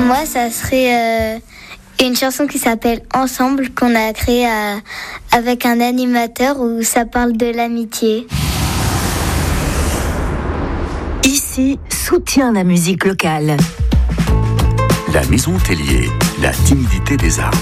Moi, ça serait une chanson qui s'appelle Ensemble, qu'on a créée avec un animateur où ça parle de l'amitié. Ici, soutient la musique locale. La Maison Tellier, la timidité des arts.